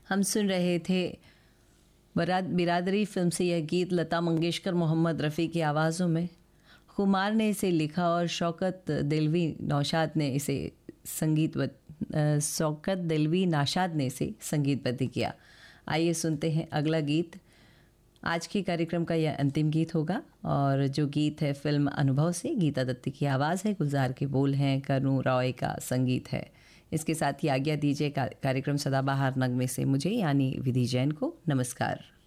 हम सुन रहे थे बिरादरी फिल्म से यह गीत लता मंगेशकर मोहम्मद रफ़ी की आवाज़ों में। कुमार ने इसे लिखा और शौकत दिलवी नौशाद ने इसे संगीतबद्ध किया। आइए सुनते हैं अगला गीत। आज के कार्यक्रम का यह अंतिम गीत होगा और जो गीत है फिल्म अनुभव से, गीता दत्त की आवाज़ है, गुलजार के बोल हैं, करुण रॉय का संगीत है। इसके साथ ही आज्ञा दीजिए कार्यक्रम सदाबहार नगमे से मुझे यानी विधि जैन को। नमस्कार।